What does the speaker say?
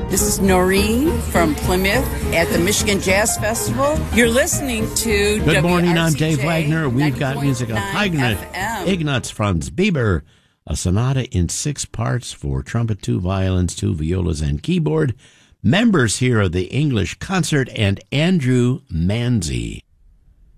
This is Noreen from Plymouth at the Michigan Jazz Festival. You're listening to Good morning, I'm WRCJ Dave Wagner. We've got music of 90.9 Ignaz Franz Bieber, a sonata in 6 parts for trumpet, 2 violins, 2 violas, and keyboard. Members here of the English Concert and Andrew Manzi.